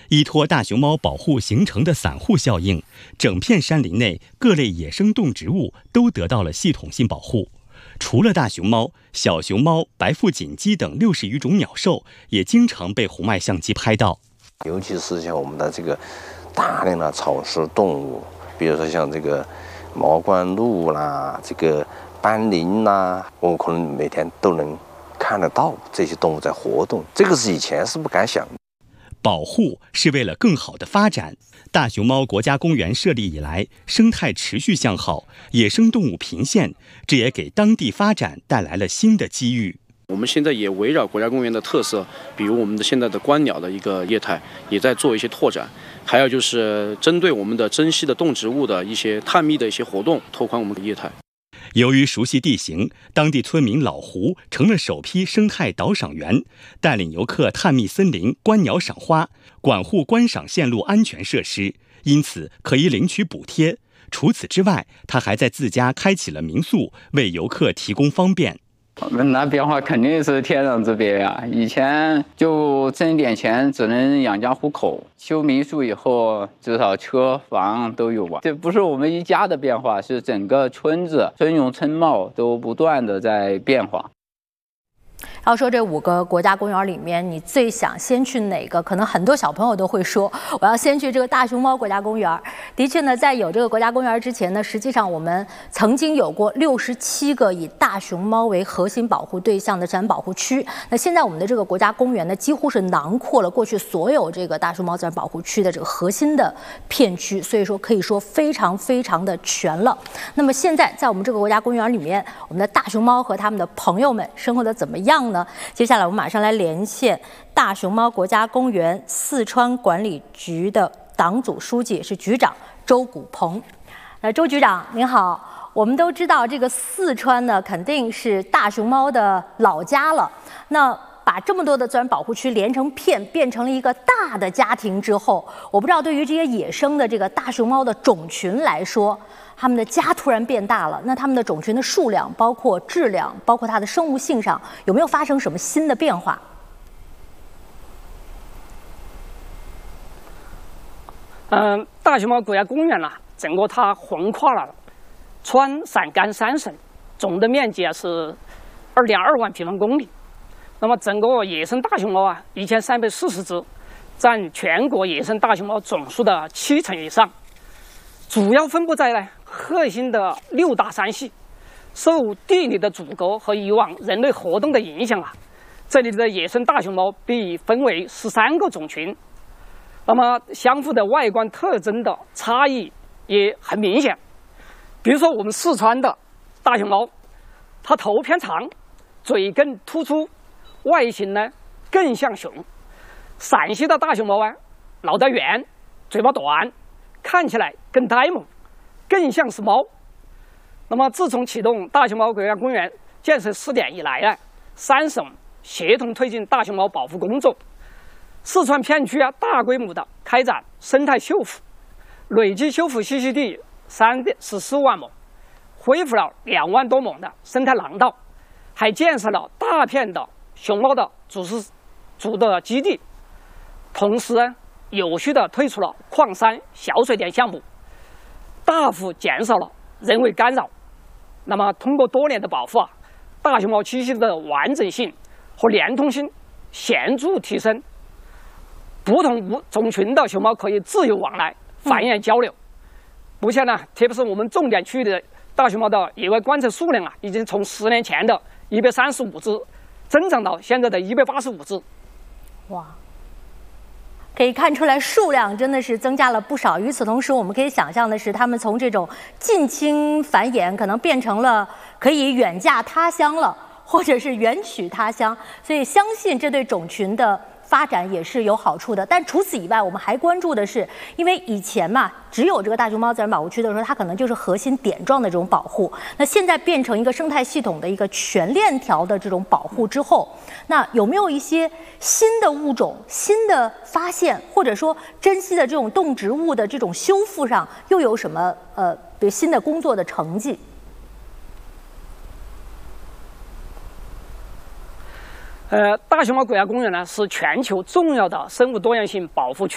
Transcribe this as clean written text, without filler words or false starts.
依托大熊猫保护形成的散户效应，整片山林内各类野生动植物都得到了系统性保护。除了大熊猫、小熊猫、白腹锦鸡等60余种鸟兽也经常被红外相机拍到。 尤其是像我们的这个大量的草食动物，比如说像这个毛冠鹭啦、这个斑羚啦，我们可能每天都能看得到这些动物在活动，这个是以前是不敢想的。 保护是为了更好的发展。大熊猫国家公园设立以来，生态持续向好，野生动物频现，这也给当地发展带来了新的机遇。 我们现在也围绕国家公园的特色，比如我们的现在的观鸟的一个业态，也在做一些拓展。还有就是针对我们的珍稀的动植物的一些探秘的一些活动，拓宽我们的业态。 由于熟悉地形，当地村民老胡成了首批生态导赏员，带领游客探秘森林、观鸟赏花，管护观赏线路安全设施，因此可以领取补贴。除此之外，他还在自家开启了民宿，为游客提供方便。 我们那变化肯定是天壤之别呀！以前就挣点钱，只能养家糊口。修民宿以后，至少车房都有吧。这不是我们一家的变化，是整个村子村容村貌都不断的在变化。 要说这5个国家公园里面，你最想先去哪个？可能很多小朋友都会说，我要先去这个大熊猫国家公园。的确呢，在有这个国家公园之前呢，实际上我们曾经有过67个以大熊猫为核心保护对象的自然保护区。那现在我们的这个国家公园呢，几乎是囊括了过去所有这个大熊猫自然保护区的这个核心的片区，所以说可以说非常非常的全了。那么现在在我们这个国家公园里面，我们的大熊猫和他们的朋友们生活的怎么样呢？接下来我们马上来连线大熊猫国家公园四川管理局的党组书记，是局长周古鹏。周局长您好，我们都知道这个四川呢肯定是大熊猫的老家了。那把这么多的自然保护区连成片，变成了一个大的家庭之后，我不知道对于这些野生的这个大熊猫的种群来说，它们的家突然变大了，那它们的种群的数量，包括质量，包括它的生物性上，有没有发生什么新的变化？ 大熊猫国家公园呢，整个它横跨了川陕甘3省，总的面积是2.2万平方公里。那么整个野生大熊猫啊，1340只，占全国野生大熊猫总数的70%以上。主要分布在呢核心的6大山系。受地理的阻隔和以往人类活动的影响啊，这里的野生大熊猫被分为13个种群。那么相互的外观特征的差异也很明显。比如说我们四川的大熊猫，它头偏长，嘴更突出，外形呢更像熊。陕西的大熊猫啊，脑袋圆，嘴巴短，看起来更呆萌，更像是猫。那么自从启动大熊猫国家公园建设试点以来呢，3省协同推进大熊猫保护工作。四川片区啊，大规模的开展生态修复，累计修复栖息地14万亩，恢复了2万多亩的生态廊道，还建设了大片的熊猫的主的基地，同时有序的退出了矿山小水田项目，大幅减少了人为干扰。那么通过多年的保护啊，大熊猫栖息的完整性和连通性显著提升，不同种群的熊猫可以自由往来繁衍交流。目前呢，特别是我们重点区域的大熊猫的野外观测数量啊，已经从10年前的135只增长到现在的185只。 哇，可以看出来数量真的是增加了不少。与此同时，我们可以想象的是，它们从这种近亲繁衍，可能变成了可以远嫁他乡了，或者是远娶他乡。所以，相信这对种群的发展也是有好处的。但除此以外，我们还关注的是，因为以前嘛，只有这个大熊猫自然保护区的时候，它可能就是核心点状的这种保护。那现在变成一个生态系统的一个全链条的这种保护之后，那有没有一些新的物种、新的发现，或者说珍稀的这种动植物的这种修复上，又有什么比如新的工作的成绩？ 大熊猫国家公园呢是全球重要的生物多样性保护区。